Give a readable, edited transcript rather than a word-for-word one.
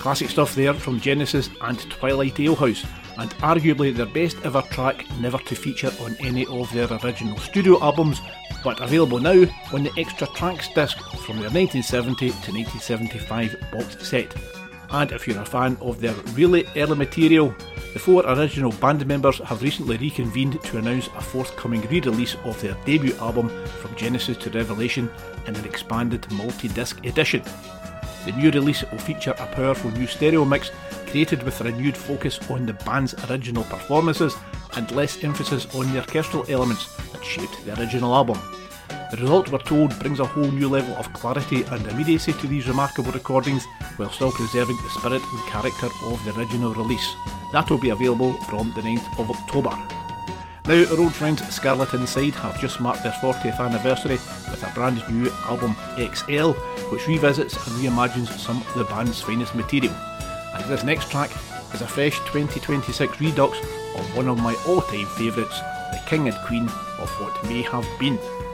Classic stuff there from Genesis and Twilight Alehouse, and arguably their best ever track never to feature on any of their original studio albums, but available now on the Extra Tracks disc from their 1970 to 1975 box set. And if you're a fan of their really early material, the four original band members have recently reconvened to announce a forthcoming re-release of their debut album From Genesis to Revelation in an expanded multi-disc edition. The new release will feature a powerful new stereo mix created with a renewed focus on the band's original performances and less emphasis on the orchestral elements that shaped the original album. The result, we're told, brings a whole new level of clarity and immediacy to these remarkable recordings while still preserving the spirit and character of the original release. That will be available from the 9th of October. Now, our old friends Scarlet Inside have just marked their 40th anniversary with a brand new album XL, which revisits and reimagines some of the band's finest material. And this next track is a fresh 2026 redux of one of my all-time favourites, The King and Queen of What May Have Been.